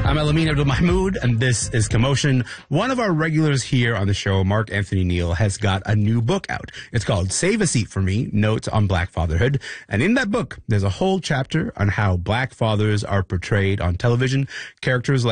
I'm Elamin Abdul Mahmoud, and this is Commotion. One of our regulars here on the show, Mark Anthony Neal, has got a new book out. It's called Save a Seat for Me, Notes on Black Fatherhood. And in that book, there's a whole chapter on how black fathers are portrayed on television. Characters like